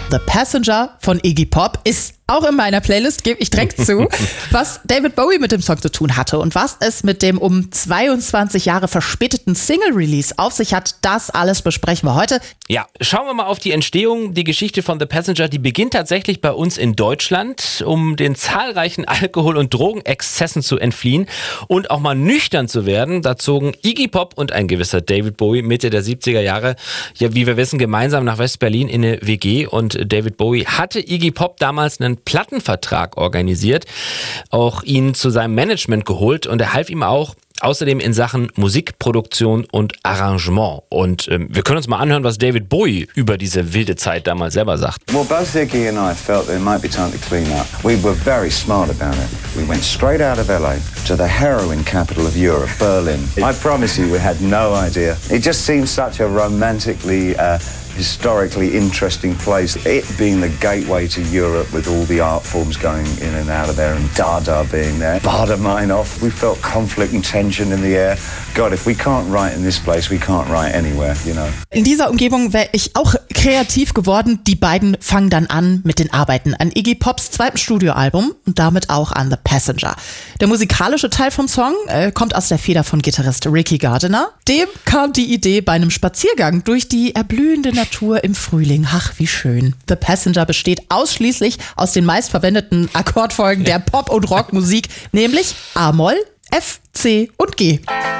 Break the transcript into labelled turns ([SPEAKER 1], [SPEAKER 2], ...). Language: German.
[SPEAKER 1] The Passenger von Iggy Pop ist auch in meiner Playlist, gebe ich direkt zu, was David Bowie mit dem Song zu tun hatte und was es mit dem um 22 Jahre verspäteten Single-Release auf sich hat, das alles besprechen wir heute.
[SPEAKER 2] Ja, schauen wir mal auf die Entstehung. Die Geschichte von The Passenger, die beginnt tatsächlich bei uns in Deutschland, um den zahlreichen Alkohol- und Drogenexzessen zu entfliehen und auch mal nüchtern zu werden. Da zogen Iggy Pop und ein gewisser David Bowie Mitte der 70er Jahre, ja, wie wir wissen, gemeinsam nach West-Berlin in eine WG, und David Bowie hatte Iggy Pop damals einen Plattenvertrag organisiert, auch ihn zu seinem Management geholt, und er half ihm auch außerdem in Sachen Musikproduktion und Arrangement. Und wir können uns mal anhören, was David Bowie über diese wilde Zeit damals selber sagt.
[SPEAKER 3] Well, both Iggy and I felt that it might be time to clean up. We were very smart about it. We went straight out of LA to the heroin capital of Europe, Berlin. I promise you, we had no idea. It just seemed such a romantically historically interesting place. It being the gateway to Europe with all the art forms going in and out of there, and Dada being there, Baader-Meinhof. We felt conflict and tension in the air. God, if we can't write in this place, we can't write anywhere, you know.
[SPEAKER 1] In dieser Umgebung wäre ich auch kreativ geworden. Die beiden fangen dann an mit den Arbeiten an Iggy Pops zweitem Studioalbum und damit auch an The Passenger. Der musikalische Teil vom Song kommt aus der Feder von Gitarrist Ricky Gardiner. Dem kam die Idee bei einem Spaziergang durch die erblühende Natur im Frühling. Ach, wie schön. The Passenger besteht ausschließlich aus den meistverwendeten Akkordfolgen der Pop- und Rockmusik, nämlich A-Moll, F, C und G.